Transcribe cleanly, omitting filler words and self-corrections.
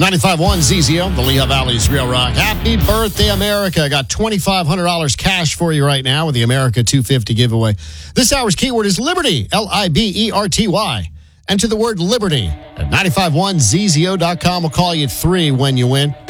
95.1 ZZO, the Lehigh Valley's Real Rock. Happy birthday, America. I got $2,500 cash for you right now with the America 250 giveaway. This hour's keyword is Liberty, Liberty. Enter the word Liberty at 951ZZO.com. We'll call you at 3 when you win.